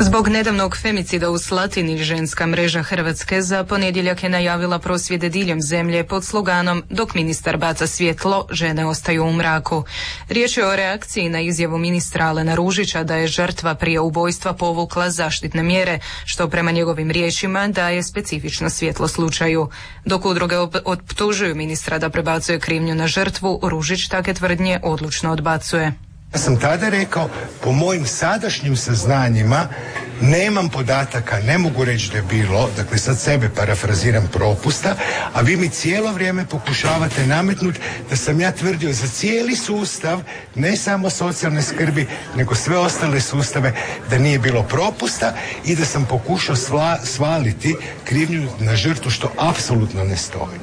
Zbog nedavnog femicida u Slatini, ženska mreža Hrvatske za ponedjeljak je najavila prosvjede diljem zemlje pod sloganom "Dok ministar baca svjetlo, žene ostaju u mraku". Riječ je o reakciji na izjavu ministra Alena Ružića da je žrtva prije ubojstva povukla zaštitne mjere, što prema njegovim riječima daje specifično svjetlo slučaju. Dok udruge optužuju ministra da prebacuje krivnju na žrtvu, Ružić takve tvrdnje odlučno odbacuje. Ja sam tada rekao, po mojim sadašnjim saznanjima nemam podataka, ne mogu reći da je bilo, dakle sad sebe parafraziram, propusta, a vi mi cijelo vrijeme pokušavate nametnuti da sam ja tvrdio za cijeli sustav, ne samo socijalne skrbi, nego sve ostale sustave, da nije bilo propusta i da sam pokušao svaliti krivnju na žrtvu, što apsolutno ne stoji.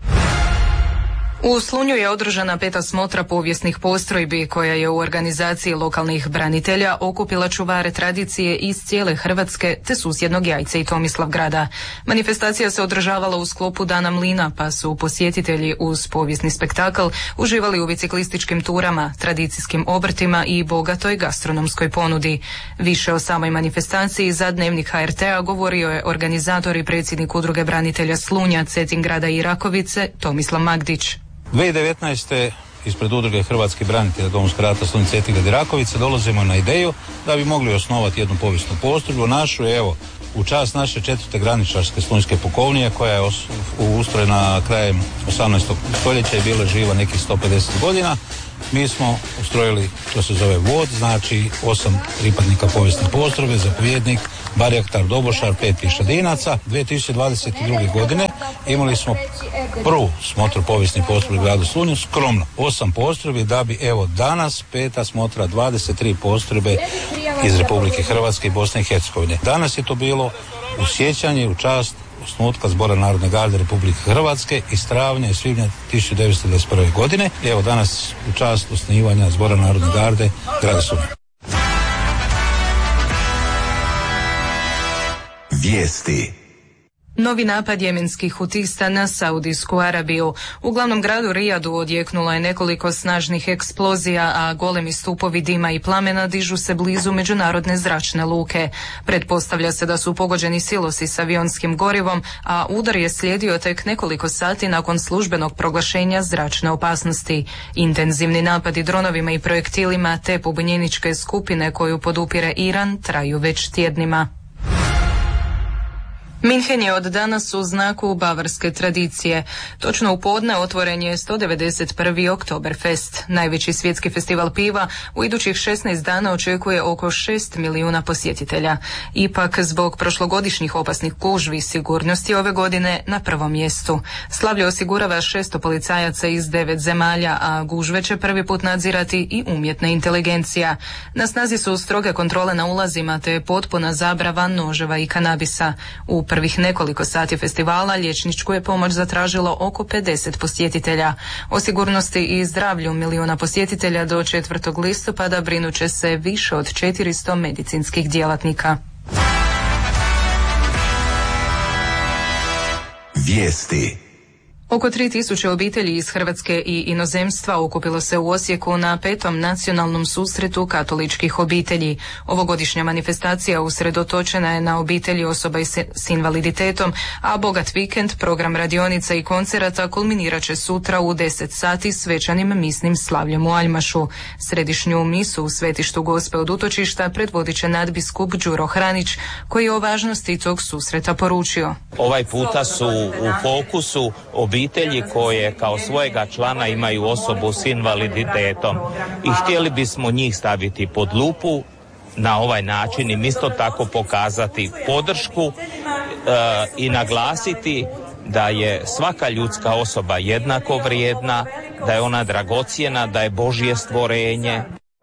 U Slunju je održana 5. smotra povijesnih postrojbi koja je u organizaciji lokalnih branitelja okupila čuvare tradicije iz cijele Hrvatske te susjednog Jajce i Tomislavgrada. Manifestacija se održavala u sklopu Dana mlina, pa su posjetitelji uz povijesni spektakl uživali u biciklističkim turama, tradicijskim obrtima i bogatoj gastronomskoj ponudi. Više o samoj manifestaciji za Dnevnik HRT-a govorio je organizator i predsjednik Udruge branitelja Slunja, Cetingrada i Rakovice Tomislav Magdić. 2019. ispred Udruge Hrvatskih branitelja Domovinskog rata Slunj, Cetingrad i Rakovica dolazimo na ideju da bi mogli osnovati jednu povijesnu postrojbu našu, evo, u čast naše 4. graničarske slunjske pukovnije koja je ustrojena krajem 18. stoljeća i bila živa nekih 150 godina. Mi smo ustrojili, to se zove vod, znači 8 pripadnika povijesne postrojbe, zapovjednik, barjaktar, dobošar, 5 pješadinaca. 2022. godine imali smo prvu smotru povijesnih postrojbi u gradu Slunju, skromno 8 postrojbi, da bi evo danas 5. smotra 23 postrojbe iz Republike Hrvatske i Bosne i Hercegovine. Danas je to bilo u sjećanje, u čast osnutka Zbora Narodne garde Republike Hrvatske iz travnja i svibnja 1921. godine. Evo danas u čast osnivanja Zbora Narodne garde grada Slunja. Vijesti. Novi napad jemenskih hutista na Saudijsku Arabiju. U glavnom gradu Rijadu odjeknulo je nekoliko snažnih eksplozija, a golemi stupovi dima i plamena dižu se blizu međunarodne zračne luke. Pretpostavlja se da su pogođeni silosi s avionskim gorivom, a udar je slijedio tek nekoliko sati nakon službenog proglašenja zračne opasnosti. Intenzivni napadi dronovima i projektilima te pobunjeničke skupine koju podupire Iran traju već tjednima. Minhen je od danas u znaku bavarske tradicije. Točno u podne otvoren je 191. Oktoberfest. Najveći svjetski festival piva u idućih 16 dana očekuje oko 6 milijuna posjetitelja. Ipak, zbog prošlogodišnjih opasnih gužvi, sigurnost je ove godine na prvom mjestu. Slavlje osigurava 600 policajaca iz 9 zemalja, a gužve će prvi put nadzirati i umjetna inteligencija. Na snazi su stroge kontrole na ulazima te potpuna zabrava noževa i kanabisa. U prvih nekoliko sati festivala liječničku je pomoć zatražilo oko 50 posjetitelja. O sigurnosti i zdravlju milijuna posjetitelja do 4. listopada brinuće se više od 400 medicinskih djelatnika. Vijesti. Oko 3000 obitelji iz Hrvatske i inozemstva okupilo se u Osijeku na 5. nacionalnom susretu katoličkih obitelji. Ovogodišnja manifestacija usredotočena je na obitelji osoba s invaliditetom, a bogat vikend, program radionica i koncerata kulminirat će sutra u 10 sati svečanim misnim slavljem u Aljmašu. Središnju misu u svetištu Gospe od utočišta predvodit će nadbiskup Đuro Hranić, koji je o važnosti tog susreta poručio. Ovaj puta su u fokusu obitelji koje kao svojega člana imaju osobu s invaliditetom i htjeli bismo njih staviti pod lupu na ovaj način im isto tako pokazati podršku i naglasiti da je svaka ljudska osoba jednako vrijedna, da je ona dragocjena, da je Božje stvorenje.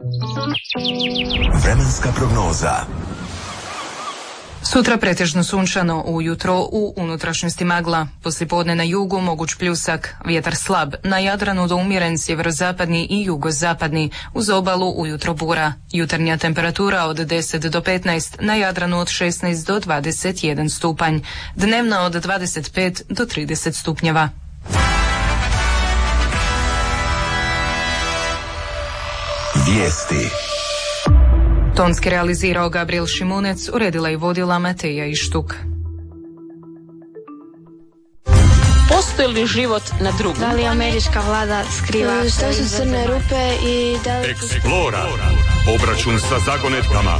Vremenska prognoza. Sutra pretežno sunčano, ujutro u unutrašnjosti magla, poslijepodne na jugu moguć pljusak, vjetar slab, na Jadranu do umjeren sjeverozapadni i jugozapadni, uz obalu ujutro bura. Jutarnja temperatura od 10 do 15, na Jadranu od 16 do 21 stupanj, dnevna od 25 do 30 stupnjeva. Vijesti. Tonski realizirao Gabriel Šimunec, uredila i vodila Mateja Ištuk. Postoji li život na drugom? Da li američka vlada skriva? Što su crne rupe i da li... Eksplora. Obračun sa zagonetkama.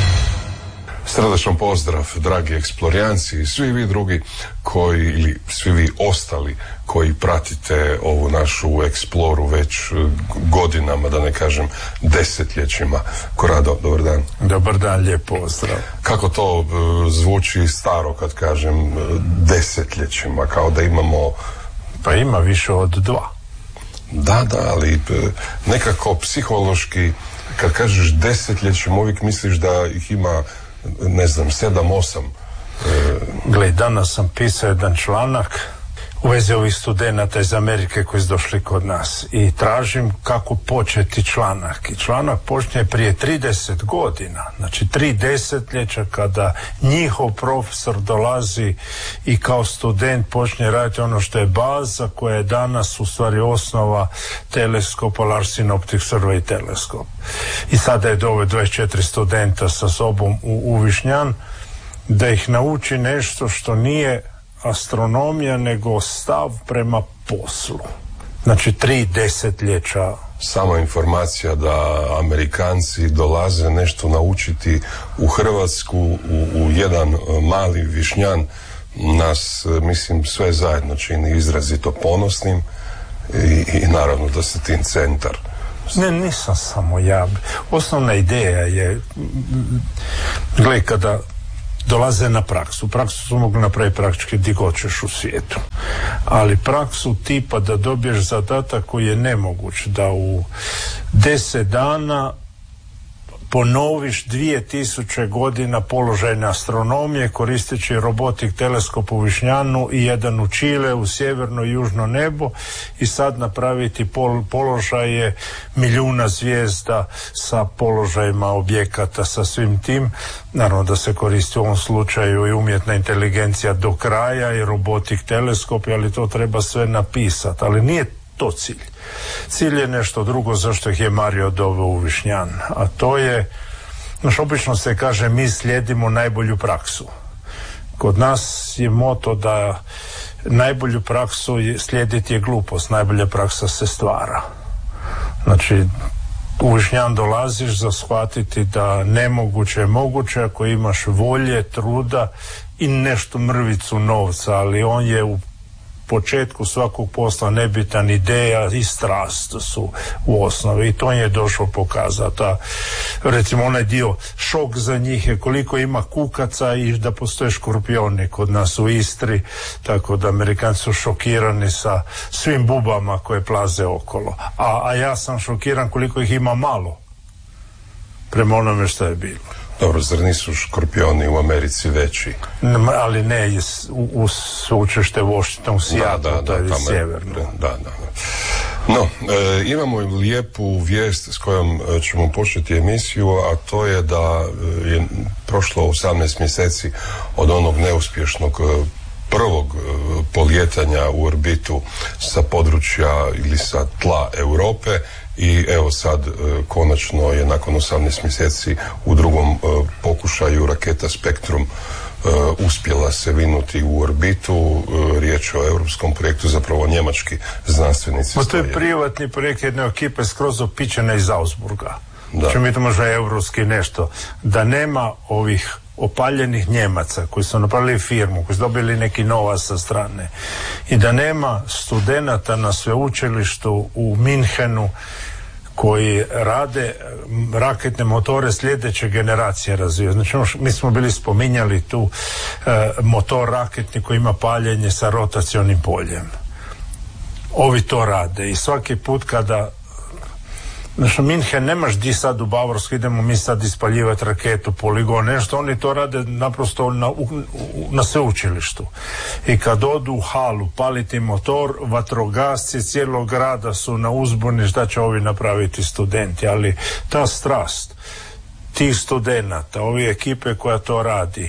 Srdačan pozdrav, dragi eksplorijanci i svi vi drugi koji, ili svi vi ostali koji pratite ovu našu eksploru već godinama, da ne kažem desetljećima. Korado, dobar dan. Dobar dan, lijep pozdrav. Kako to zvuči staro kad kažem desetljećima, kao da imamo... Pa ima više od 2. Da, ali nekako psihološki, kad kažeš desetljećima, uvijek misliš da ih ima, ne znam, 7-8. Gle, danas sam pisao jedan članak u vezi ovih studenata iz Amerike koji su došli kod nas i tražim kako početi članak. I članak počne prije 30 godina, znači 3 desetljeća kada njihov profesor dolazi i kao student počne raditi ono što je baza koja je danas u stvari osnova teleskopa, Larsen Optics Survey teleskop. I sada je doveo 24 studenta sa sobom u Višnjan da ih nauči nešto što nije astronomija, nego stav prema poslu. Znači 3 desetljeća. Sama informacija da Amerikanci dolaze nešto naučiti u Hrvatsku, u jedan mali Višnjan, nas, mislim, sve zajedno čini izrazito ponosnim i naravno da se tim centar. Ne, nisam samo ja. Osnovna ideja je, gle, kada dolaze na praksu. Praksu su mogli napraviti praktički gdje god ćeš u svijetu. Ali praksu tipa da dobiješ zadatak koji je nemoguć, da u 10 dana ponoviš 2000 godina položajne astronomije koristeći robotik teleskop u Višnjanu i jedan u Čile, u sjeverno i južno nebo i sad napraviti položaje milijuna zvijezda sa položajima objekata, sa svim tim. Naravno da se koristi u ovom slučaju i umjetna inteligencija do kraja i robotik teleskop, ali to treba sve napisati, ali nije to cilj. Cilj je nešto drugo zašto ih je Mario doveo u Višnjan, a to je, obično se kaže, mi slijedimo najbolju praksu. Kod nas je moto da najbolju praksu slijediti je glupost, najbolja praksa se stvara. Znači, u Višnjan dolaziš za shvatiti da nemoguće je moguće ako imaš volje, truda i nešto mrvicu novca, ali on je u početku svakog posla nebitan, ideja i strast su u osnovi i to je došlo pokazati. Recimo onaj dio šok za njih je koliko ima kukaca i da postoje škorpioni kod nas u Istri, tako da Amerikanci su šokirani sa svim bubama koje plaze okolo. A ja sam šokiran koliko ih ima malo prema onome što je bilo. Dobro, zar nisu škorpioni u Americi veći? Ali ne, u sveučilište Washington, Seattle, to je sjeverno. Da. No, imamo lijepu vijest s kojom ćemo početi emisiju, a to je da je prošlo 18 mjeseci od onog neuspješnog prvog polijetanja u orbitu sa područja ili sa tla Europe i evo sad konačno je nakon 18 mjeseci u drugom pokušaju raketa Spektrum uspjela se vinuti u orbitu. Riječ je o europskom projektu, zapravo njemački znanstvenici. To je privatni projekt jedne ekipe skroz opičena iz Augsburga. Znači mi to možda je europski nešto. Da nema ovih opaljenih Njemaca koji su napravili firmu, koji su dobili neki novac sa strane i da nema studenata na sveučilištu u Minhenu koji rade raketne motore sljedeće generacije razvijaju. Znači, mi smo bili spominjali tu motor raketni koji ima paljenje sa rotacionim poljem. Ovi to rade i svaki put kada znači, Minhen nemaš di sad u Bavarsku, idemo mi sad ispaljivati raketu, poligon, nešto, oni to rade naprosto na sveučilištu. I kad odu u halu paliti motor, vatrogasci cijelog grada su na uzbuni šta će ovi napraviti studenti, ali ta strast tih studenata, ove ekipe koja to radi,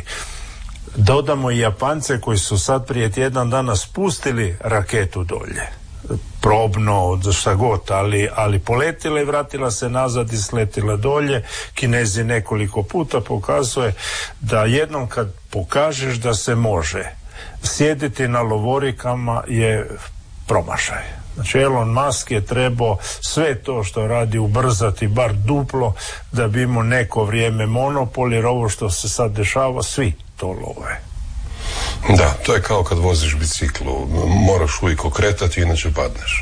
dodamo i Japance koji su sad prije tjedan dana spustili raketu dolje. probno, šta god, ali poletila i vratila se nazad i sletila dolje. Kinezi nekoliko puta pokazuje da jednom kad pokažeš da se može, sjediti na lovorikama je promašaj. Znači Elon Musk je trebao sve to što radi ubrzati bar duplo da bi imao neko vrijeme monopol, jer ovo što se sad dešava svi to love. Da, to je kao kad voziš biciklu, moraš uvijek okretati, inače padneš.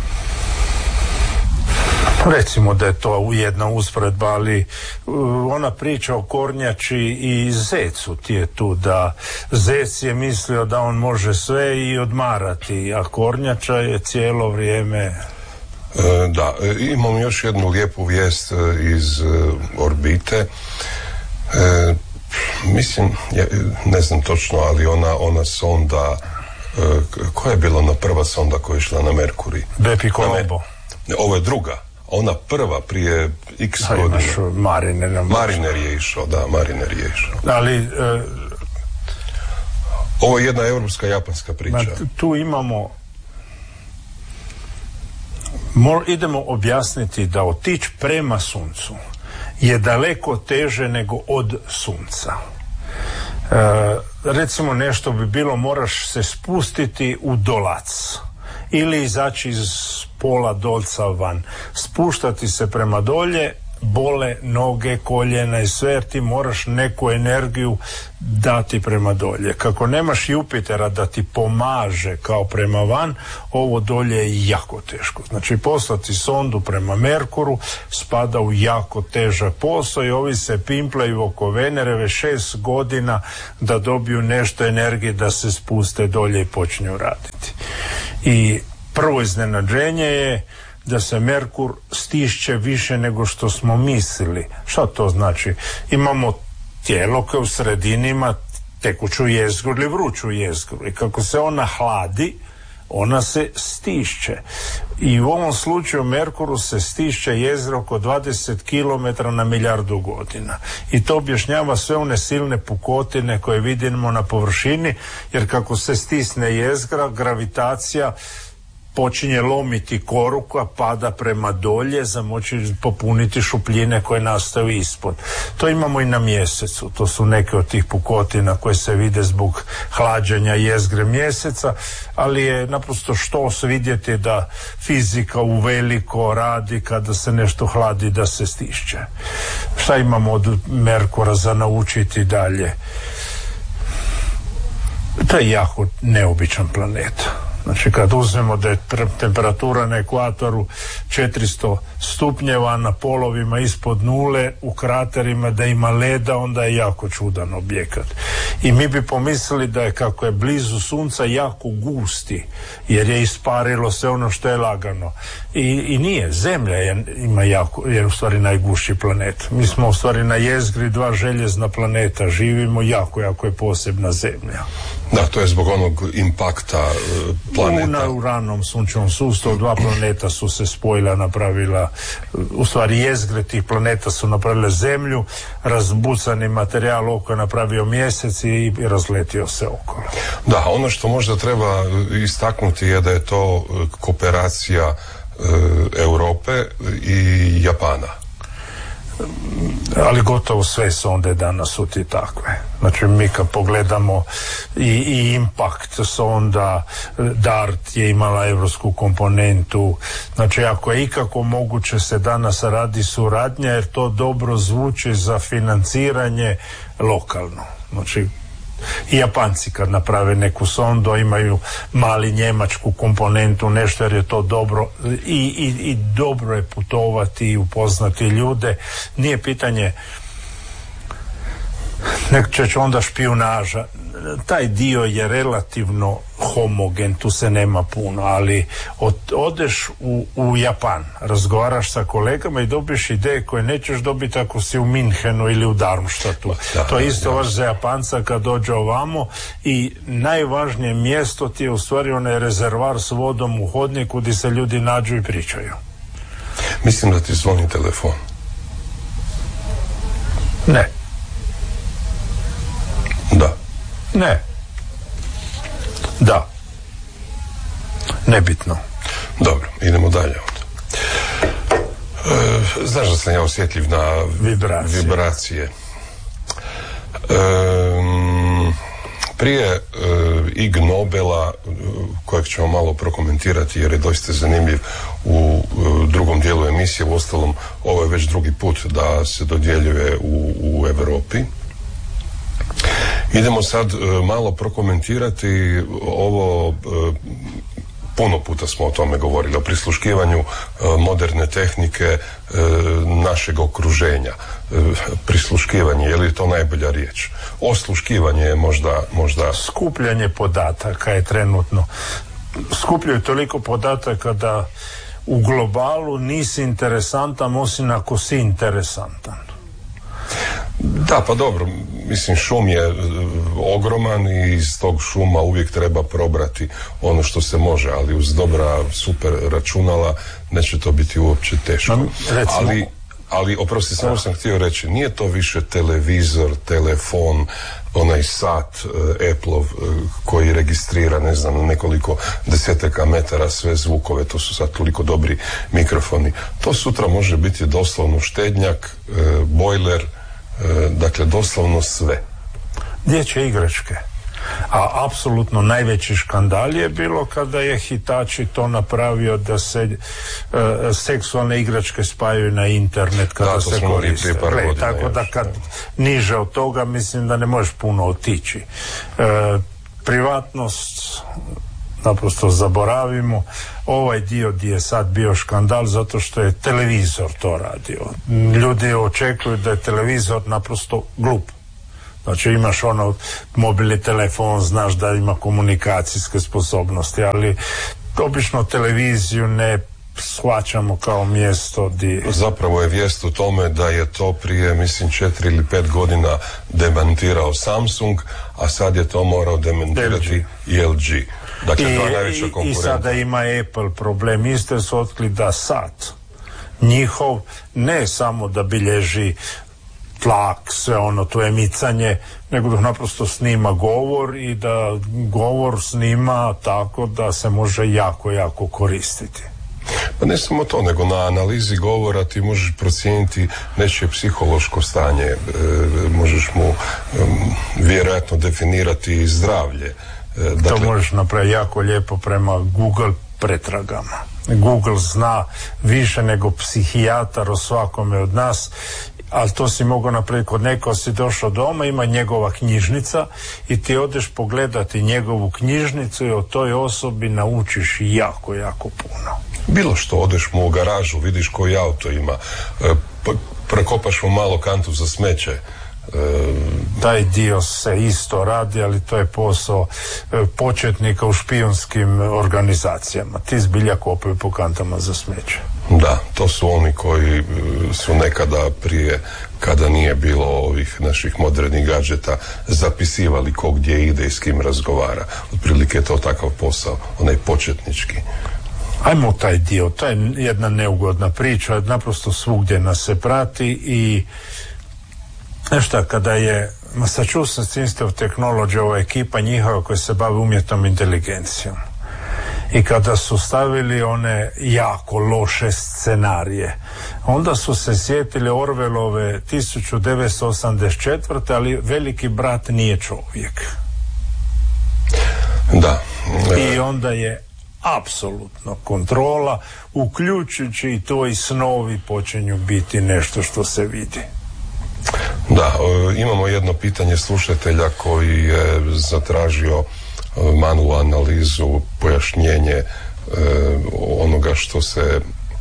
Recimo da je to jedna usporedba, ali ona priča o kornjači i zecu ti je tu, da zec je mislio da on može sve i odmarati, a kornjača je cijelo vrijeme... Da, imam još jednu lijepu vijest iz orbite. Mislim, ne znam točno, ali ona sonda, koja je bila ona prva sonda koja je išla na Merkurij? Bepi Colombo. Ovo je druga. Ona prva prije x godina. Mariner je išao, da, Mariner je išao. Ali... ovo je jedna europska-japanska priča. Tu imamo... idemo objasniti da otići prema suncu je daleko teže nego od sunca. Recimo nešto bi bilo, moraš se spustiti u dolac ili izaći iz pola dolca van, spuštati se prema dolje, bole noge, koljena i sve, jer ti moraš neku energiju dati prema dolje. Kako nemaš Jupitera da ti pomaže kao prema van, ovo dolje je jako teško. Znači poslati sondu prema Merkuru spada u jako težak posao i ovi se pimplaju oko Venere već 6 godina da dobiju nešto energije da se spuste dolje i počinju raditi. I prvo iznenađenje je da se Merkur stišće više nego što smo mislili. Šta to znači? Imamo tijelo koje u sredini ima tekuću jezgru ili vruću jezgru i kako se ona hladi, ona se stišće. I u ovom slučaju Merkuru se stišće jezgra oko 20 km na milijardu godina. I to objašnjava sve one silne pukotine koje vidimo na površini, jer kako se stisne jezgra, gravitacija počinje lomiti koru koja pada prema dolje za moći popuniti šupljine koje nastaju ispod. To imamo i na Mjesecu. To su neke od tih pukotina koje se vide zbog hlađenja jezgre Mjeseca, ali je naprosto štos vidjeti da fizika uveliko radi kada se nešto hladi da se stišće. Šta imamo od Merkura za naučiti dalje? To je jako neobičan planet. Znači kad uzmemo da je temperatura na ekvatoru 400 stupnjeva, na polovima ispod nule, u kraterima da ima leda, onda je jako čudan objekat. I mi bi pomislili da je, kako je blizu sunca, jako gusti, jer je isparilo sve ono što je lagano. I nije, Zemlja je u stvari najgušći planet. Mi smo u stvari na jezgri 2 željezna planeta, živimo, jako je posebna Zemlja. Da, to je zbog onog impakta planeta. U ranom sunčevom sustavu 2 planeta su se spojila, napravila, u stvari jezgre tih planeta su napravile Zemlju, razbucani materijal oko je napravio Mjesec i razletio se okolo. Da, ono što možda treba istaknuti je da je to kooperacija Europe i Japana. Ali gotovo sve sonde danas su ti takve. Znači mi kad pogledamo i Impact sonda, DART je imala evropsku komponentu. Znači ako je ikako moguće se danas radi suradnja, jer to dobro zvuči za financiranje lokalno. Znači i Japanci kad naprave neku sondu imaju mali njemačku komponentu, nešto, jer je to dobro i dobro je putovati i upoznati ljude. Nije pitanje nek će onda špijunaža. Taj dio je relativno homogen, tu se nema puno, ali odeš u Japan, razgovaraš sa kolegama i dobiješ ideje koje nećeš dobiti ako si u Minhenu ili u Darmstadtu. To je isto vaš za Japanca kad dođe ovamo i najvažnije mjesto ti je u stvari onaj rezervar s vodom u hodniku gdje se ljudi nađu i pričaju. Mislim da ti zvoni telefon. Ne. Da. Ne. Da. Nebitno. Dobro, idemo dalje onda. Znaš da sam ja osjetljiv na vibracije. Prije Ig Nobela, kojeg ćemo malo prokomentirati jer je doista zanimljiv u drugom dijelu emisije, uostalom ovo je već drugi put da se dodjeljuje u Europi. Idemo sad malo prokomentirati ovo, puno puta smo o tome govorili, o prisluškivanju moderne tehnike našeg okruženja. Prisluškivanje, je li to najbolja riječ? Osluškivanje je možda... Skupljanje podataka je trenutno. Skupljaju toliko podataka da u globalu nisi interesantan osim ako si interesantan. Da, pa dobro, mislim, šum je ogroman i iz tog šuma uvijek treba probrati ono što se može, ali uz dobra super računala neće to biti uopće teško. Ali oprosti, samo sam htio reći, nije to više televizor, telefon, onaj sat Apple-ov koji registrira, ne znam, nekoliko desetaka metara sve zvukove, to su sad toliko dobri mikrofoni. To sutra može biti doslovno štednjak, bojler, dakle doslovno sve. Dječje igračke. A apsolutno najveći škandal je bilo kada je Hitachi to napravio da se seksualne igračke spajaju na internet kada se koriste. Tako da kad niže od toga mislim da ne možeš puno otići. Privatnost naprosto zaboravimo. Ovaj dio gdje je sad bio škandal zato što je televizor to radio. Ljudi očekuju da je televizor naprosto glup. Znači imaš ono mobilni telefon, znaš da ima komunikacijske sposobnosti, ali obično televiziju ne shvaćamo kao mjesto gdje... Zapravo je vijest u tome da je to prije, mislim, 4 ili 5 godina demantirao Samsung, a sad je to morao demantirati i LG. Dakle, dva najveća konkurenta. I sada ima Apple problem. Isto su otkrili da sat njihov ne samo da bilježi tlak, sve ono, to je micanje, nego da naprosto snima govor i da govor snima tako da se može jako koristiti. Pa ne samo to, nego na analizi govora ti možeš procijeniti nečije psihološko stanje, možeš mu vjerojatno definirati zdravlje. To možeš napraviti jako lijepo prema Google pretragama. Google zna više nego psihijatar o svakome od nas, ali to si mogao napraviti kod neko, si došao doma, ima njegova knjižnica i ti odeš pogledati njegovu knjižnicu i o toj osobi naučiš jako puno. Bilo što, odeš mu u garažu, vidiš koji auto ima, prekopaš mu malo kantu za smeće. Taj dio se isto radi, ali to je posao početnika u špijunskim organizacijama. Ti zbilja kopaju po kantama za smeće. Da, to su oni koji su nekada prije, kada nije bilo ovih naših modernih gadžeta, zapisivali ko gdje ide i s kim razgovara. Otprilike je to takav posao, onaj početnički. Ajmo taj dio, to je jedna neugodna priča, naprosto svugdje nas se prati i nešto, kada je Massachusetts Institute of Technology, ova ekipa njihova koja se bavi umjetnom inteligencijom, i kada su stavili one jako loše scenarije, onda su se sjetili Orwellove 1984. ali veliki brat nije čovjek. Da. I onda je apsolutno kontrola, uključujući i tvoji snovi počinju biti nešto što se vidi. Da, imamo jedno pitanje slušatelja koji je zatražio malu analizu, pojašnjenje onoga što se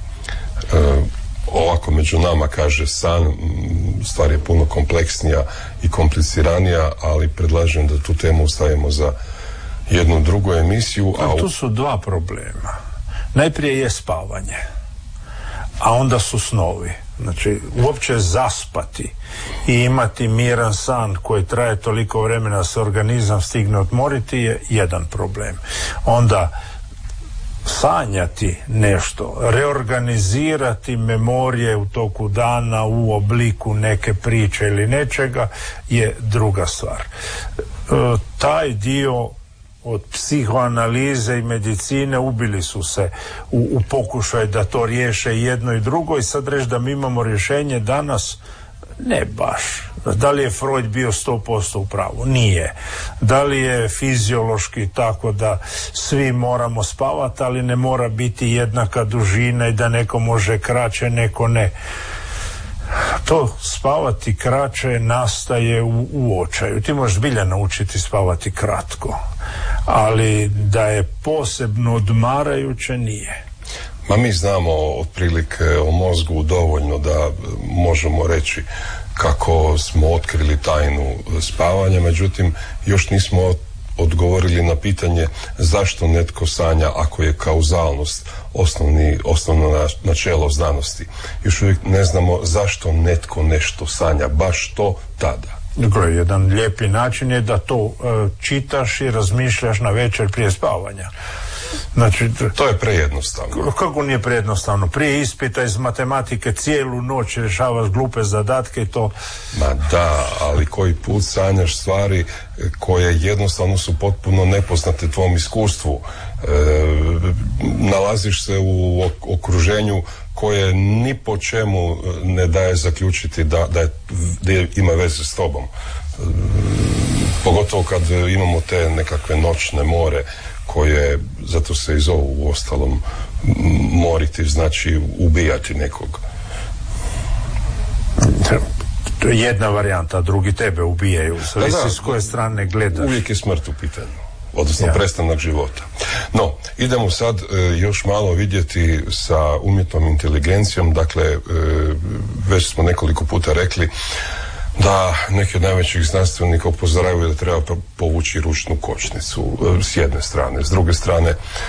ovako među nama kaže san. Stvar je puno kompleksnija i kompliciranija, ali predlažem da tu temu ostavimo za jednu drugu emisiju. Tu su dva problema. Najprije je spavanje, a onda su snovi. Znači, uopće zaspati i imati miran san koji traje toliko vremena da se organizam stigne odmoriti je jedan problem. Onda sanjati nešto, reorganizirati memorije u toku dana u obliku neke priče ili nečega je druga stvar. Taj dio od psihoanalize i medicine, ubili su se u pokušaju da to riješe jedno i drugo, i sad reći da mi imamo rješenje danas, ne baš. Da li je Freud bio 100% u pravu? Nije. Da li je fiziološki tako da svi moramo spavati, ali ne mora biti jednaka dužina i da neko može kraće, neko ne. To spavati kraće nastaje u očaju. Ti možeš zbilja naučiti spavati kratko, ali da je posebno odmarajuće nije. Ma mi znamo otprilike o mozgu dovoljno da možemo reći kako smo otkrili tajnu spavanja, međutim još nismo odgovorili na pitanje zašto netko sanja ako je kauzalnost osnovno načelo znanosti. Još uvijek ne znamo zašto netko nešto sanja, baš to tada. Dakle, jedan lijepi način je da to čitaš i razmišljaš na večer prije spavanja. Znači, to je prejednostavno. Kako nije prejednostavno? Prije ispita iz matematike cijelu noć rješavaš glupe zadatke i to... Ma da, ali koji put sanjaš stvari koje jednostavno su potpuno nepoznate tvom iskustvu. Nalaziš se u okruženju koje ni po čemu ne daje zaključiti da ima veze s tobom. Pogotovo kad imamo te nekakve noćne more koje, zato se i zovu u ostalom moriti, znači ubijati nekog. To je jedna varijanta, drugi tebe ubijaju, zavisi s koje strane gledaš. Uvijek je smrt u pitanju, odnosno prestanak života. No, idemo sad još malo vidjeti sa umjetnom inteligencijom. Dakle, već smo nekoliko puta rekli da neki od najvećih znanstvenika upozoravaju da treba povući ručnu kočnicu s jedne strane. S druge strane,